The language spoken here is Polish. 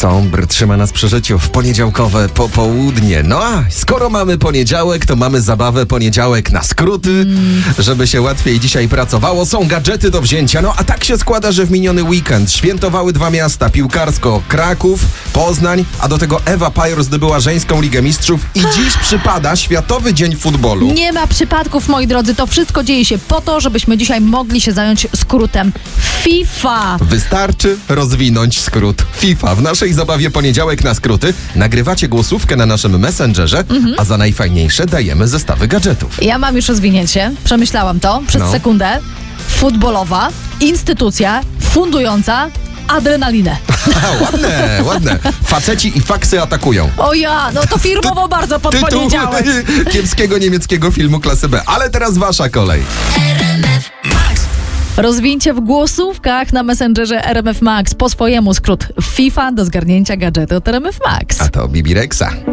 Sombr trzyma nas przy życiu w poniedziałkowe popołudnie. No a skoro mamy poniedziałek, to mamy zabawę poniedziałek na skróty, żeby się łatwiej dzisiaj pracowało. Są gadżety do wzięcia. No a tak się składa, że w miniony weekend świętowały dwa miasta piłkarsko: Kraków, Poznań, a do tego Ewa Pajor zdobyła żeńską Ligę Mistrzów i dziś przypada Światowy Dzień Futbolu. Nie ma przypadków, moi drodzy. To wszystko dzieje się po to, żebyśmy dzisiaj mogli się zająć skrótem FIFA. Wystarczy rozwinąć skrót FIFA. W naszej zabawie poniedziałek na skróty nagrywacie głosówkę na naszym Messengerze, a za najfajniejsze dajemy zestawy gadżetów. Ja mam już rozwinięcie. Przemyślałam to przez sekundę. Futbolowa instytucja fundująca adrenalinę. Ładne. Faceci i faksy atakują. O ja, no to firmowo bardzo pod poniedziałek. Kiepskiego niemieckiego filmu klasy B. Ale teraz wasza kolej. Rozwinięcie w głosówkach na Messengerze RMF Max po swojemu skrót FIFA do zgarnięcia gadżetu od RMF Max. A to Bibi Rexa.